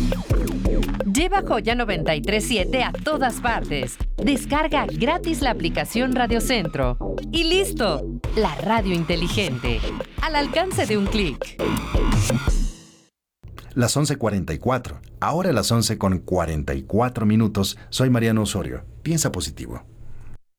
Lleva Joya 93.7 a todas partes. Descarga gratis la aplicación Radio Centro. Y listo, la radio inteligente, al alcance de un clic. Las 11:44. Ahora las 11:44. Soy Mariano Osorio. Piensa positivo.